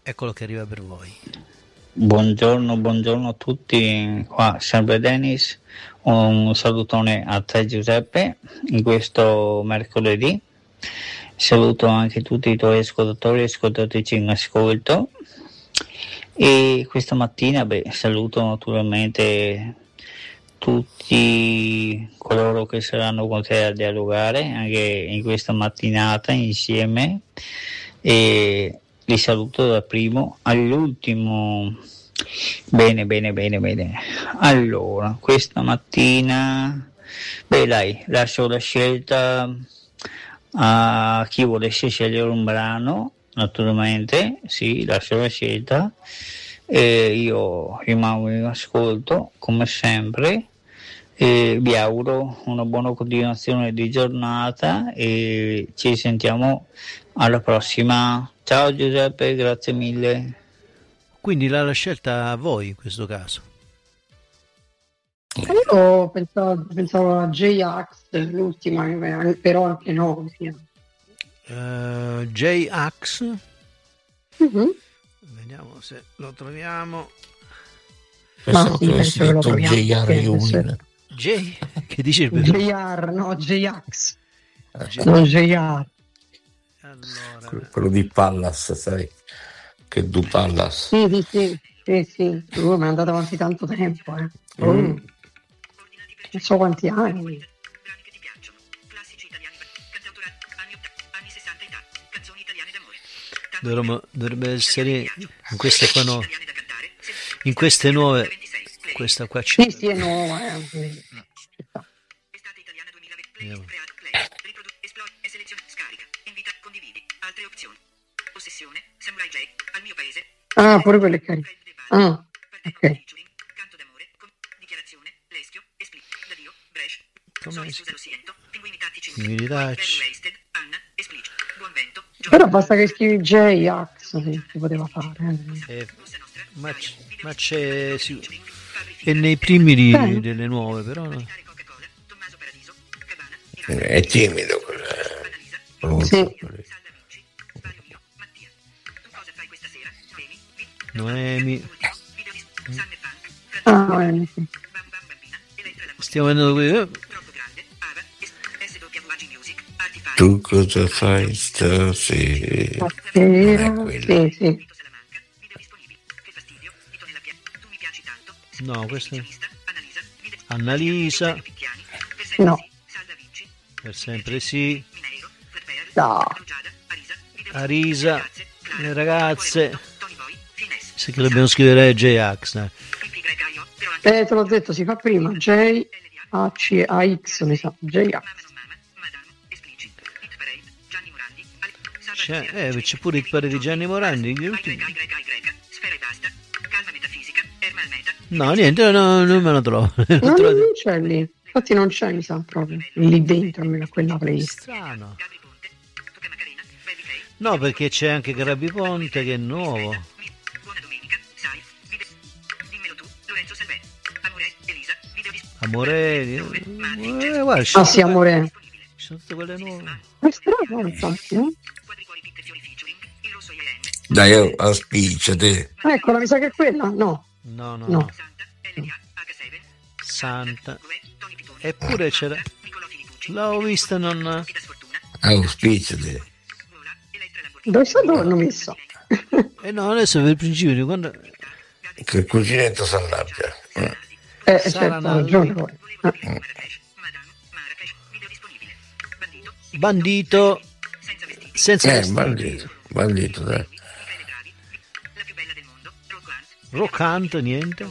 Eccolo che arriva per voi. Buongiorno a tutti, qua sempre Dennis, un salutone a te Giuseppe in questo mercoledì, saluto anche tutti i tuoi ascoltatori e ascoltatrici in ascolto e questa mattina saluto naturalmente tutti coloro che saranno con te a dialogare anche in questa mattinata insieme e li saluto dal primo all'ultimo. Bene. Allora, questa mattina, lascio la scelta a chi volesse scegliere un brano, naturalmente, sì, lascio la scelta. E io rimango in ascolto, come sempre. E vi auguro una buona continuazione di giornata e ci sentiamo alla prossima. Ciao Giuseppe, grazie mille. Quindi la scelta a voi in questo caso. Io pensavo a J-Ax, l'ultima, però anche no. Sì. J-Ax? Mm-hmm. Vediamo se lo troviamo. Ma sì, penso che lo troviamo. J? Che dice il JR, no, J-Ax. Non JR. Allora, quello di Pallas, sai? Che du Pallas. Sì. Lui mi è andato avanti tanto tempo, Non so quanti anni. Dovrebbe essere in queste qua no. In queste nuove. Questa qua c'è. Sì, è nuova. Ah, pure quelle carine. Ah, ok. Però basta che scrivi J-Ax, si poteva fare. Ma c'è è nei primi delle nuove, però no. È timido quello. Sì. Noemi. Noemi, sì. Stiamo vedendo qui. Tu cosa fai stasera? Sì. No, questa è Annalisa. No. Per sempre sì. No. Arisa. Le ragazze. Se che dobbiamo scrivere J-Ax. Te l'ho detto, si fa prima. J-A-C-A-X, mi sa. J-Ax. C'è pure il pare di Gianni Morandi. No, niente, non me lo trovo. Non c'è lì. Infatti non c'è, mi sa, proprio. Lì dentro, almeno quella playlist. Strano. No, perché c'è anche Grabbi Ponte che è nuovo. Amore. Guarda, sì, Amore. Ci sono tutte quelle nuove. È strano, infatti, Dai, auspiciate. Eccola, mi sa che è quella? No. Santa. Eppure c'era. L'avevo vista, non. Auspiciate. Dove l'hanno messa? No, adesso per il principio di quando. Che il cuginetto si allarga. Certo, ragione poi. Bandito. Senza bandito, dai. Roccante, niente.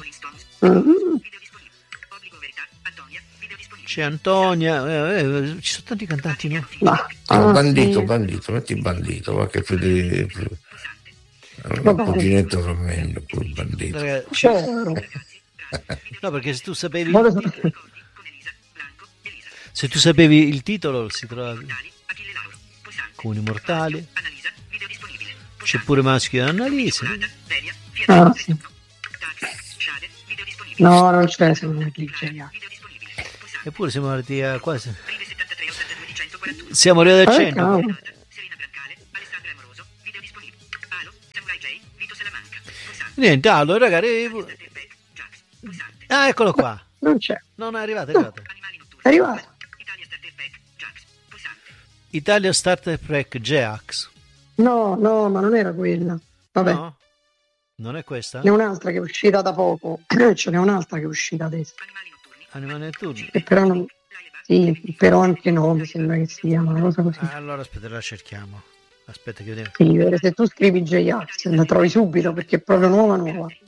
C'è Antonia, ci sono tanti cantanti, no? Bandito, metti bandito, va che più di un cuginetto fa meglio quel bandito. Ragazzi, no, perché se tu sapevi il titolo si trova Comuni Mortali. C'è pure Maschio di Annalisa. Sì. No, non c'è, secondo me eppure siamo arrivati a quasi. Siamo arrivati al 100. Niente, allora ragazzi. Ah, eccolo qua. Non c'è. Non è arrivato, È arrivato. Italia Starter Pack J-Ax. No, ma non era quella. Vabbè. No? Non è questa? Ne è un'altra che è uscita da poco. Ce n'è un'altra che è uscita adesso. Animali notturni. Che però non... Sì, però anche no, mi sembra che sia una cosa così. Allora aspetta, la cerchiamo. Aspetta che vediamo. Sì, se tu scrivi J-Ax la trovi subito perché è proprio nuova.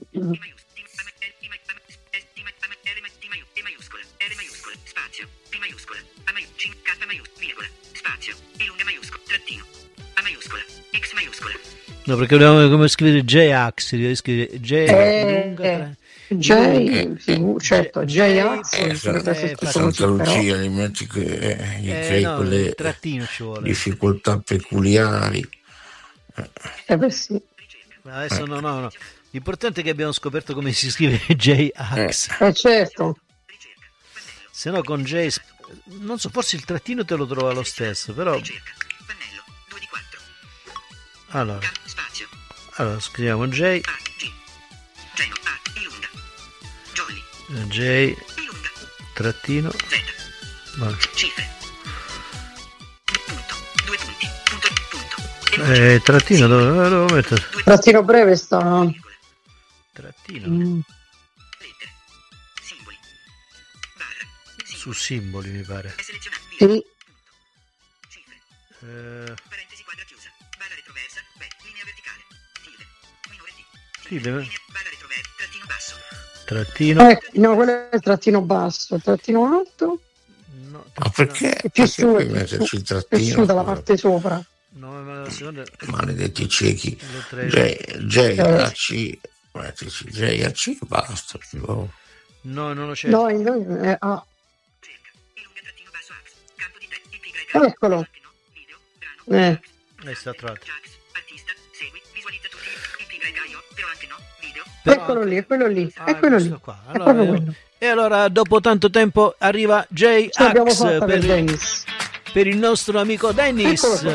No, perché dobbiamo come scrivere J-Ax, devi scrivere certo, J-Ax Santa Lucia, gli metti gli crei quelle difficoltà peculiari. Beh, sì. Adesso no. L'importante è che abbiamo scoperto come si scrive J-Ax. Certo. Se no con J, non so, forse il trattino te lo trova lo stesso, però... Allora scriviamo J trattino trattino dove lo metto? Trattino breve sta trattino su simboli mi pare. Sì. Parentesi quadra chiusa, barra retroversa, linea verticale, tilde, minore T, barra retroversa, trattino basso. Trattino. No, quello è il trattino basso, il trattino alto. No, ma perché? È più su, più su dalla parte sopra. No, ma la seconda... Maledetti ciechi. J-A-C, basta. No, non lo c'è. No, eccolo. Sta trovato. Eccolo lì, è quello lì. È quello lì. Qua. Allora, e allora, dopo tanto tempo, arriva J-Ax per il nostro amico Dennis.